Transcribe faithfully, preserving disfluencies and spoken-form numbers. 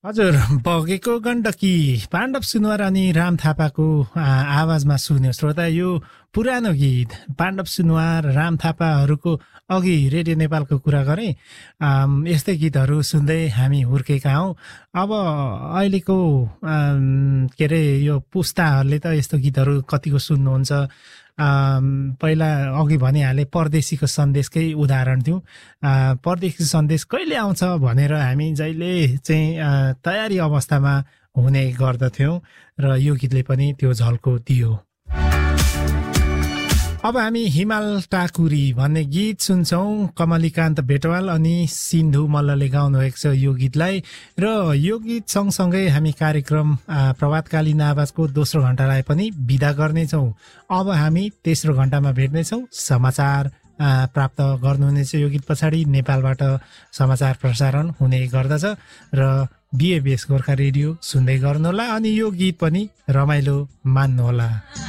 हजुर, बगेको गण्डकी पाण्डव सुनवार अनि राम थापाको आवाजमा सुन्यो श्रोता। यो पुरानो गीत पाण्डव सुनवार राम थापाहरूको अघि रेडियो नेपालको कुरा गरेँ। यस्तै गीतहरू सुन्दै हामी हुर्केका हौँ। अब अहिलेको के अरे यो पुस्ताहरूले त यस्तो गीतहरू कतिको सुन्नुहुन्छ। पहिला अघि भनिहाले परदेशीको सन्देशकै उदाहरण थियो। परदेशी सन्देश कहिले आउँछ भनेर हामी जहिले चाहिँ तयारी अवस्थामा हुने गर्दथ्यौँ र यो गीतले पनि त्यो झल्को दियो। अब हामी हिमाल टाकुरी भन्ने गीत सुन्छौँ। कमलीकान्त बेटवाल अनि सिन्धु मल्लले गाउनुभएको छ यो गीतलाई। र यो गीत सँगसँगै हामी कार्यक्रम प्रभातकालीन आवाजको दोस्रो घण्टालाई पनि बिदा गर्नेछौँ। अब हामी तेस्रो घण्टामा भेट्नेछौँ। समाचार प्राप्त गर्नुहुनेछ यो गीत पछाडि। नेपालबाट समाचार प्रसारण हुने गर्दछ र बिएबीएस गोर्खा रेडियो सुन्दै गर्नुहोला अनि यो गीत पनि रमाइलो मान्नुहोला।